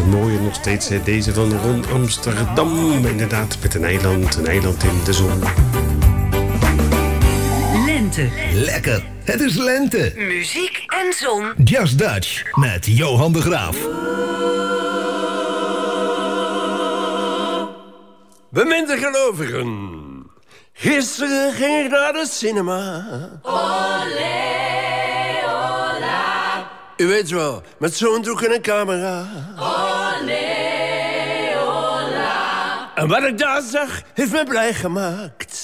mooie nog steeds, hè? Deze van Ron Amsterdam. Inderdaad, met een eiland in de zon. Lente. Lekker, het is lente. Muziek en zon. Just Dutch met Johan de Graaf. Beminde gelovigen, gisteren ging ik naar de cinema. Olé, ola. U weet wel, met zo'n doek en een camera. Olé, ola. En wat ik daar zag, heeft me blij gemaakt.